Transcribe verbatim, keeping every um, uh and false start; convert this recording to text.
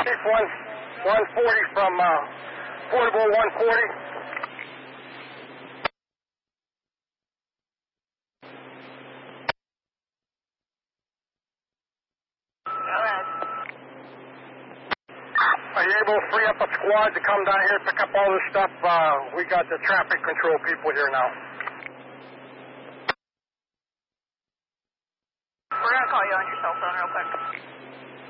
Chief one, one forty from uh, Portable one forty. Are you able to free up a squad to come down here, pick up all this stuff? Uh, we got the traffic control people here now. We're going to call you on your cell phone real quick.